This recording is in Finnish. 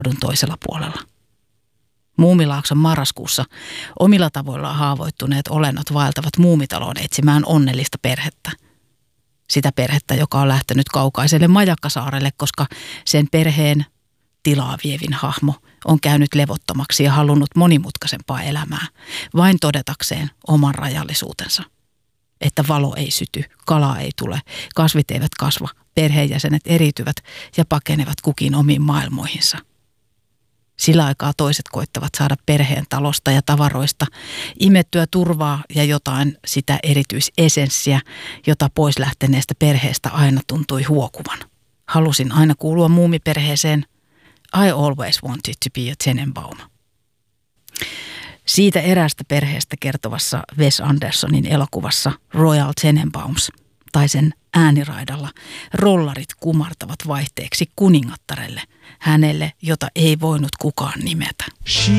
toisella puolella. Muumilaakson marraskuussa omilla tavoillaan haavoittuneet olennot vaeltavat Muumitaloon etsimään onnellista perhettä. Sitä perhettä, joka on lähtenyt kaukaiselle Majakkasaarelle, koska sen perheen tilaa vievin hahmo on käynyt levottomaksi ja halunnut monimutkaisempaa elämää, vain todetakseen oman rajallisuutensa. Että valo ei syty, kala ei tule, kasvit eivät kasva, perheenjäsenet eriytyvät ja pakenevat kukin omiin maailmoihinsa. Sillä aikaa toiset koittavat saada perheen talosta ja tavaroista imettyä turvaa ja jotain sitä erityisesenssiä, jota pois lähteneestä perheestä aina tuntui huokuvan. Halusin aina kuulua muumiperheeseen. I always wanted to be a Tenenbaum. Siitä eräästä perheestä kertovassa Wes Andersonin elokuvassa Royal Tenenbaums tai sen ääniraidalla rollarit kumartavat vaihteeksi kuningattarelle, hänelle, jota ei voinut kukaan nimetä.